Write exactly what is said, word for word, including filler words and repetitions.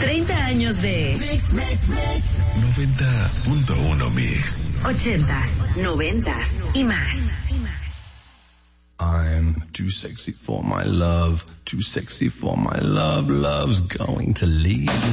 treinta años de noventa punto uno Mix. ochentas, noventas y más. I'm too sexy for my love, too sexy for my love, love's going to leave.